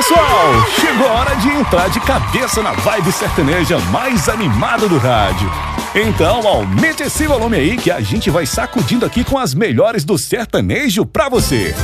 pessoal, chegou a hora de entrar de cabeça na vibe sertaneja mais animada do rádio. Então aumente esse volume aí que a gente vai sacudindo aqui com as melhores do sertanejo pra você.